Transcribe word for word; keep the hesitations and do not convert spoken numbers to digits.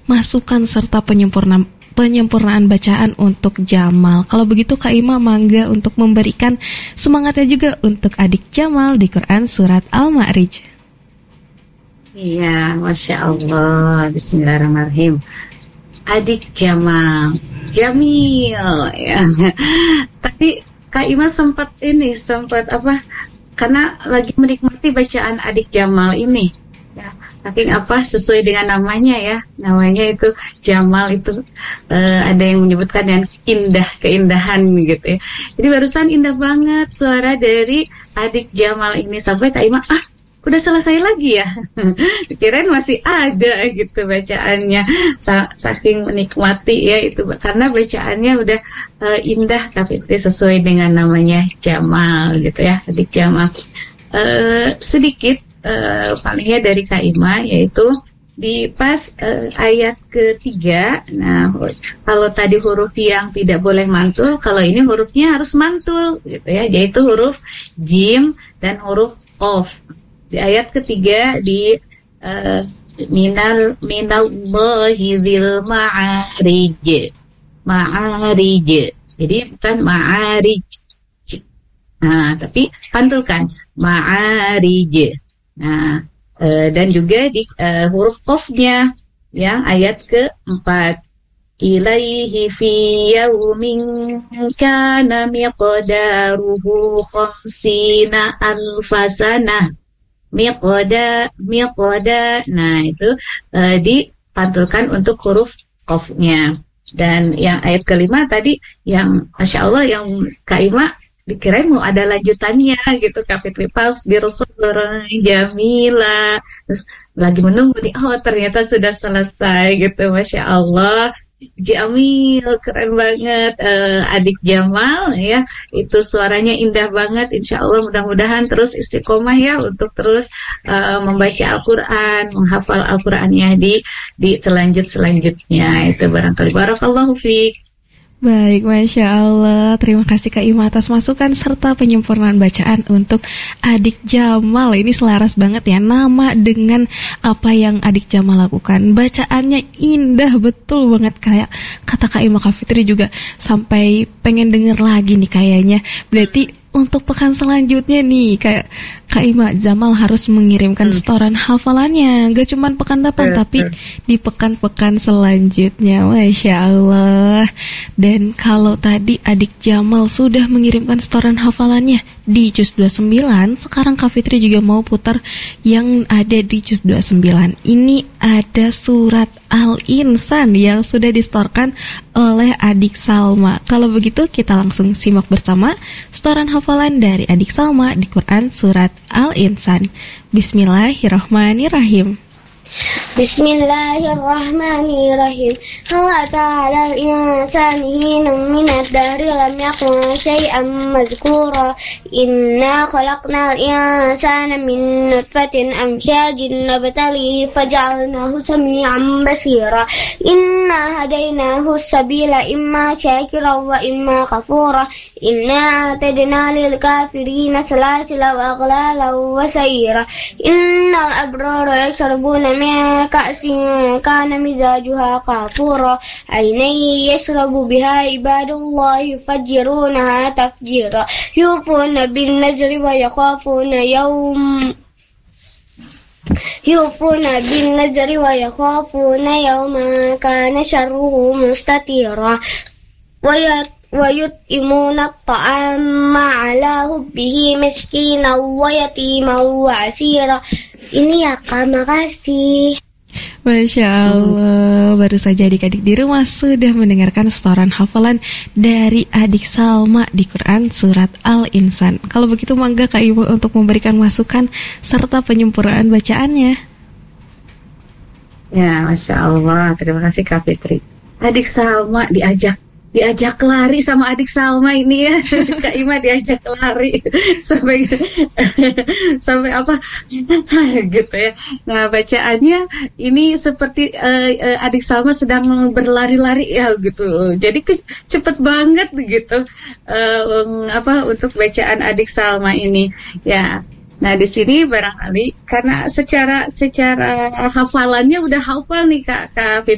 masukan serta penyempurnaan penyempurnaan bacaan untuk Jamal. Kalau begitu Kak Ima mangga untuk memberikan semangatnya juga untuk adik Jamal di Quran Surat Al-Ma'arij. Iya, Masya Allah. Bismillahirrahmanirrahim. Adik Jamal, Jamil ya. Tadi Kak Ima sempat ini, sempat apa, karena lagi menikmati bacaan adik Jamal ini ya. Saking apa, sesuai dengan namanya ya, namanya itu Jamal itu uh, ada yang menyebutkan yang indah, keindahan gitu ya. Jadi barusan indah banget suara dari adik Jamal ini, sampai Kak Ima, ah udah selesai lagi ya. Kirain masih ada gitu bacaannya. Saking menikmati ya itu, karena bacaannya udah uh, indah, tapi sesuai dengan namanya Jamal gitu ya, adik Jamal. Uh, sedikit Uh, palingnya dari Kak Ima, yaitu di pas uh, ayat ketiga. Nah, kalau tadi huruf yang tidak boleh mantul, kalau ini hurufnya harus mantul gitu ya, yaitu huruf jim dan huruf qaf. Di ayat ketiga di uh, minal minallahi dzil ma'arij. Ma'arij. Jadi bukan ma'arij. Nah, tapi pantulkan ma'arij. Nah, e, dan juga di e, huruf qafnya ya, ayat keempat. Ilaihi fi yaumin kana miqdaruhu khamsina alfasana. Miqda, miqda. Nah, itu e, dipantulkan untuk huruf qafnya. Dan yang ayat kelima tadi, yang Masya Allah, yang Kak Ima dikirain mau ada lanjutannya gitu, Kak Fitri, pas birusur Jamila, terus lagi menunggu nih, oh ternyata sudah selesai gitu. Masya Allah, Jamil, keren banget. uh, adik Jamal ya, itu suaranya indah banget. Insya Allah mudah-mudahan terus istiqomah ya untuk terus uh, membaca Al-Quran, menghafal Al-Qurannya di di selanjut selanjutnya itu barangkali. Barakallahu fiik. Baik, Masya Allah. Terima kasih Kak Ima atas masukan serta penyempurnaan bacaan untuk adik Jamal. Ini selaras banget ya, nama dengan apa yang adik Jamal lakukan. Bacaannya indah betul banget, kayak kata Kak Ima, Kak Fitri juga sampai pengen denger lagi nih kayaknya. Berarti untuk pekan selanjutnya nih, kayak Kak Ima, Jamal harus mengirimkan hmm. setoran hafalannya. Gak cuma pekan depan, hmm. tapi di pekan-pekan selanjutnya. Masya Allah. Dan kalau tadi adik Jamal sudah mengirimkan setoran hafalannya di juz dua puluh sembilan, sekarang Kak Fitri juga mau putar yang ada di juz dua puluh sembilan. Ini ada surat Al-Insan yang sudah disetorkan oleh adik Salma. Kalau begitu kita langsung simak bersama setoran hafalan dari adik Salma di Quran Surat Al-Insan. Bismillahirrahmanirrahim. Bismillahirrahmanirrahim. Hal ata 'alal insani hinun minad dahri lam yakun syai'an mazkura. Inna khalaqnal insana min nutfatin amsyajin nabtalihi faj'alnahu sami'an basira. Inna hadainahu sabila imma syakira wa imma kafura. Inna atadna lil kafirina salasila wa aghlala wa sa'ira. Innal abrara yashrabuna min ka'sin kana mizajuha kafura. Aynan yashrabu biha ibadullahi yufajjirunaha tafjira. Yufuna bin najri wa yakhafuna yawm Yufuna bin najri wa yakhafuna yawma kana sharruhu mustatira. Wa yut'imuna at-ta'ama 'ala hubbihi miskinan wa yatiman wa 'asira. Ini ya Kak, makasih. Masya Allah, baru saja adik-adik di rumah sudah mendengarkan setoran hafalan dari adik Salma di Quran Surat Al-Insan. Kalau begitu mangga Kak Ibu untuk memberikan masukan serta penyempurnaan bacaannya. Ya, Masya Allah, terima kasih Kak Fitri. Adik Salma diajak diajak lari sama adik Salma ini ya. Kak Ima diajak lari sampai sampai apa gitu ya. Nah, bacaannya ini seperti uh, uh, adik Salma sedang berlari-lari ya gitu. Jadi ke, cepet banget gitu uh, um, apa untuk bacaan adik Salma ini ya. Nah, di sini barangkali karena secara secara hafalannya udah hafal nih Kak Kak Fitri.